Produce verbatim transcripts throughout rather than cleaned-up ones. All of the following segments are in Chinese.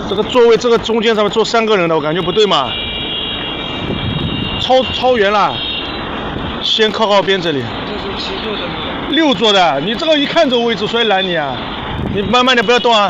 这个座位这个中间上面坐三个人的，我感觉不对嘛，超超员了，先靠靠边这里。 这是七座的。 六座的，你这个一看这个位置，所以拦你啊，你慢慢点，不要动啊。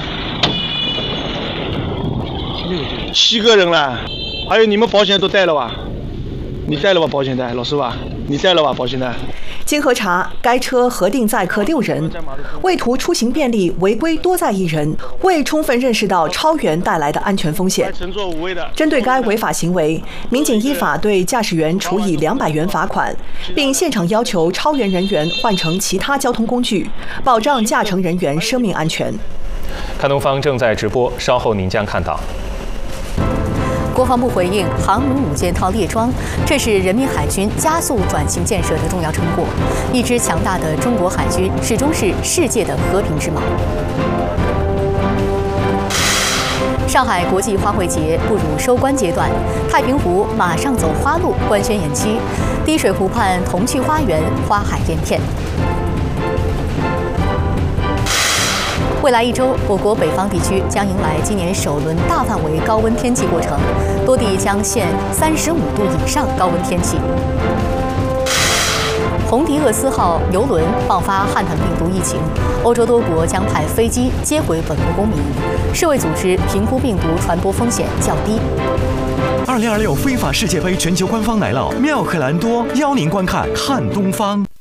六座。 七个人了，还有你们保险都带了吧？你带了吧保险带，老师吧，你带了吧保险带。 经核查，该车核定载客六人，为图出行便利，违规多载一人，未充分认识到超员带来的安全风险。针对该违法行为，民警依法对驾驶员处以两百元罚款，并现场要求超员人员换乘其他交通工具，保障驾乘人员生命安全。 看东方正在直播，稍后您将看到。 国防部回应航母五件套列装，这是人民海军加速转型建设的重要成果。一支强大的中国海军始终是世界的和平之锚。上海国际花卉节步入收官阶段，太平湖马上走花路官宣延期，滴水湖畔童趣花园花海连片。未来一周，我国北方地区将迎来今年首轮大范围高温天气过程，多地将现三十五度以上高温天气。红迪厄斯号邮轮爆发汉坦病毒疫情，欧洲多国将派飞机接回本国公民。世卫组织评估病毒传播风险较低。 二零二六非法世界杯全球官方来了，妙可蓝多邀您观看看东方。